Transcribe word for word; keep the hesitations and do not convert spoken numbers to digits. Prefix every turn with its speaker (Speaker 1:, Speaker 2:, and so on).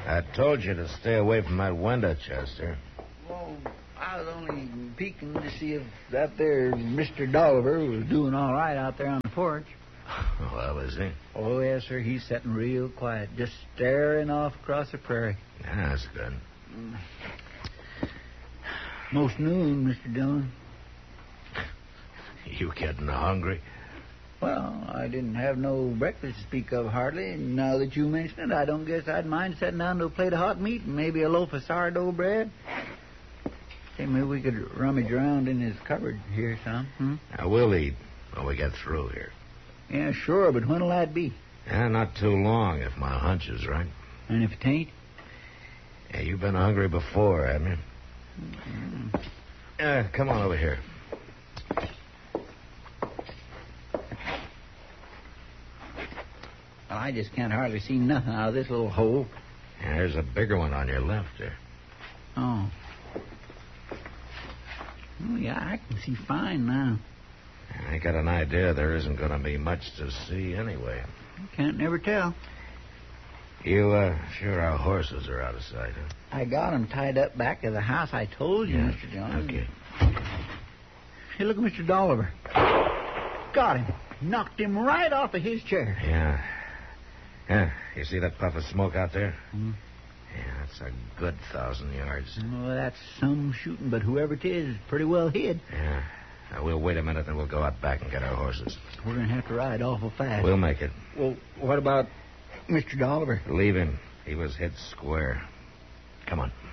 Speaker 1: I told you to stay away from that window, Chester.
Speaker 2: Well, I was only peeking to see if that there Mister Dolliver was doing all right out there on the porch.
Speaker 1: Well, is he?
Speaker 2: Oh, yes, sir. He's sitting real quiet, just staring off across the prairie.
Speaker 1: Yeah, that's good.
Speaker 2: Most noon, Mister Dillon.
Speaker 1: You getting hungry?
Speaker 2: Well, I didn't have no breakfast to speak of hardly, and now that you mention it, I don't guess I'd mind sitting down to a plate of hot meat and maybe a loaf of sourdough bread. Say, maybe we could rummage around in his cupboard here some. Hmm?
Speaker 1: Now, we'll eat when we get through here.
Speaker 2: Yeah, sure, but when'll that be?
Speaker 1: Yeah, not too long, if my hunch is right.
Speaker 2: And if it ain't?
Speaker 1: Yeah, you've been hungry before, haven't you?
Speaker 2: Mm-hmm.
Speaker 1: Uh, come on over here.
Speaker 2: Well, I just can't hardly see nothing out of this little hole.
Speaker 1: Yeah, there's a bigger one on your left there.
Speaker 2: Oh. Oh, yeah, I can see fine now.
Speaker 1: I got an idea there isn't going to be much to see anyway.
Speaker 2: Can't never tell.
Speaker 1: You, uh, sure our horses are out of sight, huh?
Speaker 2: I got 'em tied up back of the house. I told you,
Speaker 1: Yeah.
Speaker 2: Mister Jones.
Speaker 1: Okay.
Speaker 2: Hey, look at Mister Dolliver. Got him. Knocked him right off of his chair.
Speaker 1: Yeah. Yeah, you see that puff of smoke out there?
Speaker 2: Hmm.
Speaker 1: Yeah, that's a good thousand yards.
Speaker 2: Well, that's some shooting, but whoever it is is pretty well hid.
Speaker 1: Yeah. Now, we'll wait a minute, and we'll go out back and get our horses.
Speaker 2: We're going to have to ride awful fast.
Speaker 1: We'll make it.
Speaker 2: Well, what about Mister Dolliver?
Speaker 1: Leave him. He was hit square. Come on.